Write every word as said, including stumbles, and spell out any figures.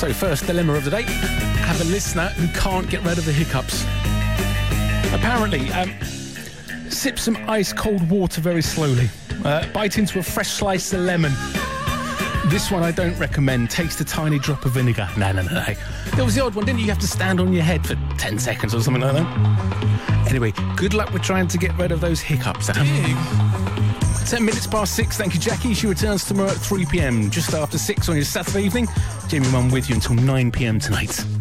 So first dilemma of the day, have a listener who can't get rid of the hiccups. Apparently, um, sip some ice cold water very slowly. Uh, bite into a fresh slice of lemon. This one I don't recommend. Taste a tiny drop of vinegar. No, no, no, no. There was the odd one, didn't you? You have to stand on your head for ten seconds or something like that. Anyway, good luck with trying to get rid of those hiccups. Ten minutes past six. Thank you, Jackie. She returns tomorrow at three p.m. just after six on your Saturday evening. Jamie Mum with you until nine p.m. tonight.